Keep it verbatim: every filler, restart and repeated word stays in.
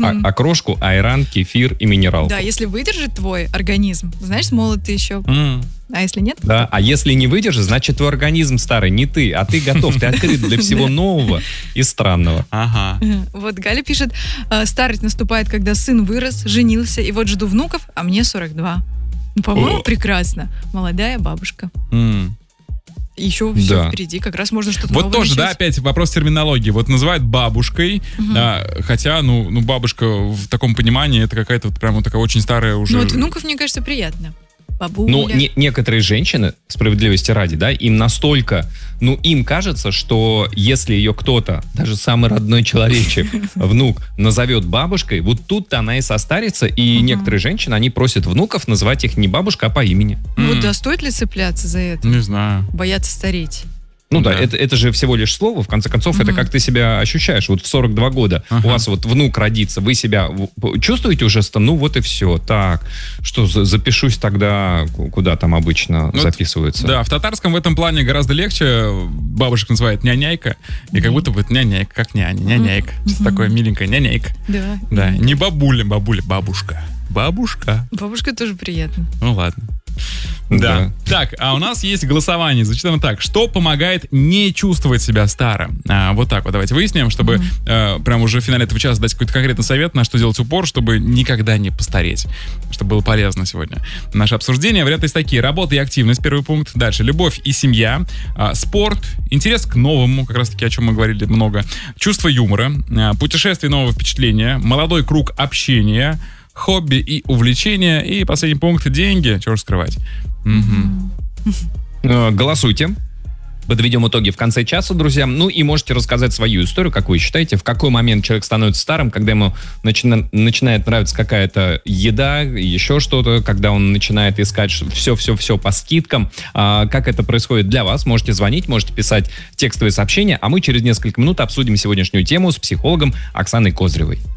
а- окрошку, айран, кефир и минералку. Да, если выдержит твой организм, знаешь, молод ты еще. Mm. А если нет? Да, а если не выдержит, значит твой организм старый, не ты, а ты готов, ты открыт для всего нового и странного. Ага. Вот Галя пишет, старость наступает, когда сын вырос, женился, и вот жду внуков, а мне сорок два. Ну, по-моему, прекрасно. Молодая бабушка. Еще все Да. впереди, как раз можно что-то Вот новое тоже, начать. да, опять вопрос терминологии. Вот называют бабушкой, Угу. а, хотя, ну, ну, бабушка в таком понимании, это какая-то вот прямо такая очень старая уже... Ну, от внуков, мне кажется, приятно. Бабуля. Ну, не- некоторые женщины, справедливости ради, да, им настолько, ну, им кажется, что если ее кто-то, даже самый родной человечек, внук, назовет бабушкой, вот тут-то она и состарится, и Мгм. некоторые женщины, они просят внуков называть их не бабушка, а по имени. Ну, вот М. да, стоит ли цепляться за это? Не знаю. Бояться стареть. Ну да, Да. это, это же всего лишь слово, в конце концов, это Мгм. как ты себя ощущаешь. Вот в сорок два года Ага. у вас вот внук родится, вы себя в- чувствуете уже, что ну вот и все, так, что за- запишусь тогда, ку- куда там обычно Ну, записываются. Да, в татарском в этом плане гораздо легче. Бабушек называют няняйка, и как будто бы это няняйка, как няня, няняйка. Что такое миленькая няняйка. Да. Да, не бабуля, бабуля, бабушка. Бабушка. Бабушка тоже приятно. Ну ладно. Да. Да. Так, а у нас есть голосование. Зачитаем так. Что помогает не чувствовать себя старым? А, вот так вот давайте выясним, чтобы э, прям уже в финале этого часа дать какой-то конкретный совет, на что делать упор, чтобы никогда не постареть. Чтобы было полезно сегодня. Наше обсуждение. Варианты есть такие. Работа и активность, первый пункт. Дальше. Любовь и семья. А, спорт. Интерес к новому, как раз таки, о чем мы говорили много. Чувство юмора. А, путешествие и нового впечатления. Молодой круг общения. Хобби и увлечения. И последний пункт — деньги. Чего же скрывать. Мгм. Э, Голосуйте. Подведем итоги в конце часа, друзья. Ну и можете рассказать свою историю, как вы считаете, в какой момент человек становится старым, когда ему начина- начинает нравиться какая-то еда, еще что-то, когда он начинает искать все-все-все по скидкам. А, как это происходит для вас? Можете звонить, можете писать текстовые сообщения, а мы через несколько минут обсудим сегодняшнюю тему с психологом Оксаной Козыревой.